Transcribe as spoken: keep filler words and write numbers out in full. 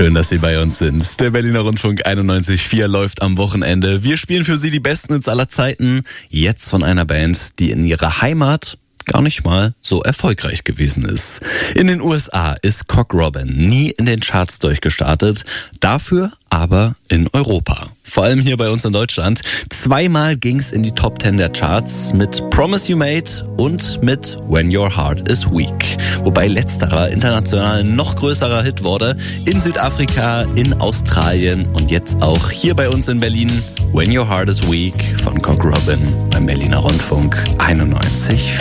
Schön, dass Sie bei uns sind. Der Berliner Rundfunk einundneunzig Komma vier läuft am Wochenende. Wir spielen für Sie die besten Hits aller Zeiten. Jetzt von einer Band, die in ihrer Heimat gar nicht mal so erfolgreich gewesen ist. In den U S A ist Cock Robin nie in den Charts durchgestartet, dafür aber in Europa. Vor allem hier bei uns in Deutschland. Zweimal ging's in die Top Ten der Charts mit Promise You Made und mit When Your Heart Is Weak. Wobei letzterer international ein noch größerer Hit wurde. In Südafrika, in Australien und jetzt auch hier bei uns in Berlin. When Your Heart Is Weak von Cock Robin beim Berliner Rundfunk einundneunzig Komma vier.